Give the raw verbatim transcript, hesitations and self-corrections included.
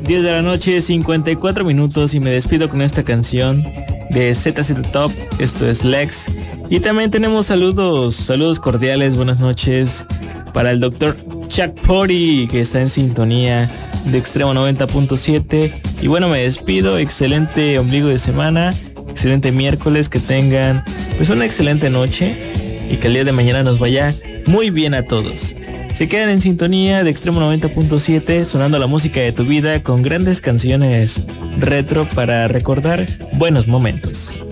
diez de la noche, cincuenta y cuatro minutos, y me despido con esta canción de Z Z Top. Esto es Lex. Y también tenemos saludos, saludos cordiales, buenas noches para el doctor Chuck Pori, que está en sintonía de Extremo noventa punto siete. Y bueno, me despido, excelente ombligo de semana, excelente miércoles, que tengan pues una excelente noche y que el día de mañana nos vaya muy bien a todos. Se quedan en sintonía de Extremo noventa punto siete, sonando la música de tu vida con grandes canciones retro para recordar buenos momentos.